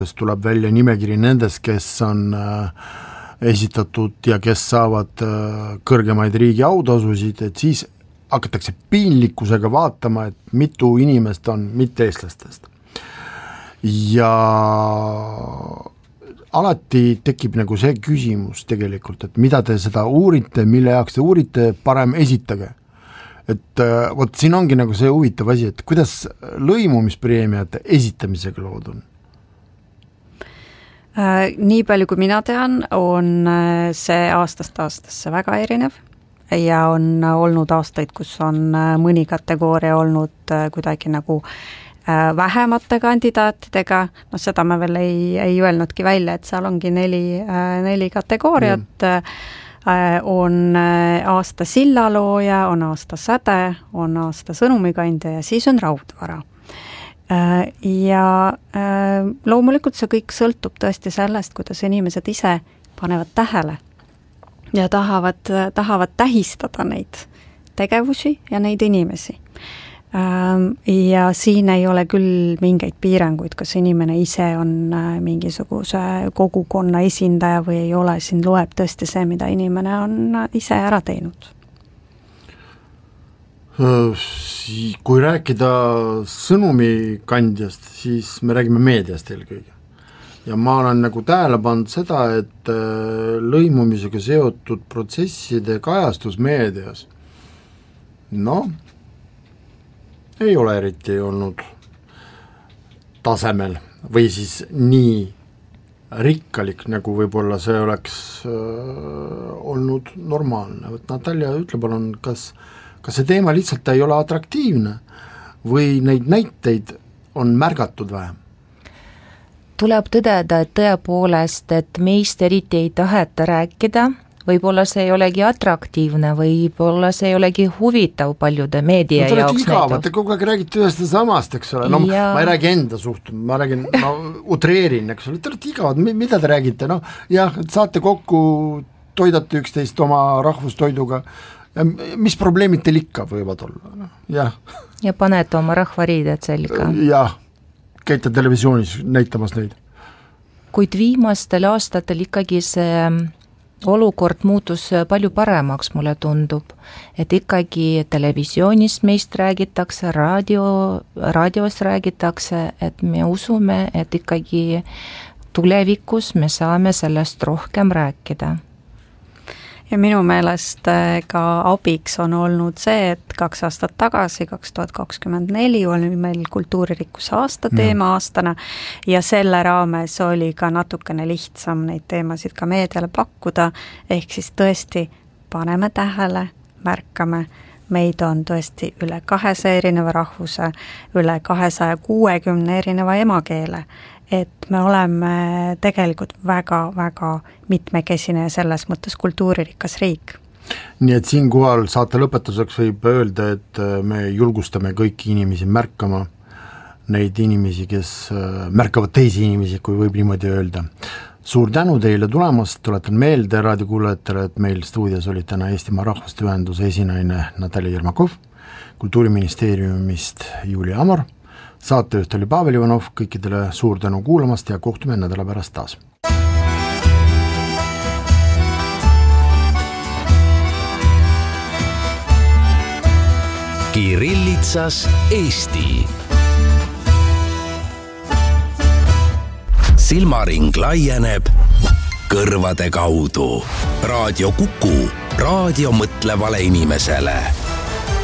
tuleb välja nimekiri nendest, kes on esitatud ja kes saavad kõrgemaid riigi autasusid, et siis hakatakse piinlikkusega vaatama, et mitu inimest on mitte-eestlastest. Ja alati tekib nagu see küsimus tegelikult, et mida te seda uurite, mille jaoks te uurite, parem esitage. Et vot siin ongi nagu see huvitav asi, et kuidas lõimumispreemiate esitamisega lood on? Nii palju kui mina tean, on see aastast aastasse väga erinev ja on olnud aastaid, kus on mõni kategooria olnud kuidagi nagu vähemate kandidaatidega, seda me veel ei öelnudki välja, et seal ongi neli kategooriat, on aasta sillalooja, on aasta säde, on aasta sõnumikandja ja siis on raudvara. Ja loomulikult see kõik sõltub tõesti sellest, kuidas inimesed ise panevad tähele ja tahavad tähistada neid tegevusi ja neid inimesi. Ja siin ei ole küll mingeid piiranguid, kas inimene ise on mingisuguse kogukonna esindaja või ei ole, siin loeb tõesti see, mida inimene on ise ära teinud. Kui rääkida sõnumikandjast, siis me räägime meediast eelkõige. Ja ma olen nagu tähele pannud seda, et lõimumisega seotud protsesside kajastus meedias, ei ole eriti olnud tasemel või siis nii rikkalik, nagu võib-olla see oleks olnud normaalne. Natalja, ütle palun, kas see teema lihtsalt ei ole atraktiivne või neid näiteid on märgatud vähem? Tuleb tõdeda, et tõepoolest, et meist eriti ei taheta rääkida, võib-olla see ei olegi atraktiivne, võib-olla see ei olegi huvitav paljude meedia jaoks. Te kogu aeg räägite ühest samast, eks ole, ma ei räägi enda suhtu, ma räägin, utreerin, eks ole, te olete igavad, mida te räägite, jah, saate kokku, toidate üksteist oma rahvustoiduga, mis probleemid teil ikka võivad olla, jah. Ja panete oma rahvariided selga. Jah, käite televisioonis näitamas neid. Kuid viimastel aastatel ikkagi see olukord muutus palju paremaks, mulle tundub, et ikkagi televisioonis meist räägitakse, raadios räägitakse, et me usume, et ikkagi tulevikus me saame sellest rohkem rääkida. Ja minu meelest ka abiks on olnud see, et 2 aastat tagasi, 2024 oli meil kultuuririkkuse aasta teema aastana ja selle raames oli ka natukene lihtsam neid teemasid ka meediale pakkuda, ehk siis tõesti paneme tähele, märkame, meid on tõesti üle 200 erineva rahvuse, üle 260 erineva emakeele, et me oleme tegelikult väga-väga mitmekesine ja selles mõttes kultuuririkas riik. Nii et siinkohal saate lõpetuseks võib öelda, et me julgustame kõiki inimesi märkama, neid inimesi, kes märkavad teisi inimesi, kui võib niimoodi öelda. Suur tänu teile tulemast, tuletan meelde raadiokuulajatele, et meil stuudios oli täna Eestimaa Rahvaste Ühenduse esinaine Natalja Jermakov, Kultuuriministeeriumist Julia Amor, saatejuht oli Pavel Ivanov, kõikidele suur tänu kuulamast ja kohtume nädala pärast taas. Kirillitsas Eesti. Silmaring laieneb kõrvade kaudu. Raadio Kuku, raadio mõtlevale inimesele.